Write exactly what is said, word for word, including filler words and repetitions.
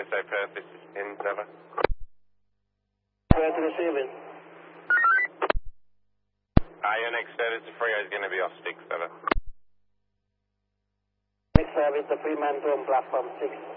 S A Perth, this is in Zava. Where to receiving? Uh, your next service to Frio is going to be off six, Zava. Next service, the Fremantle on platform six.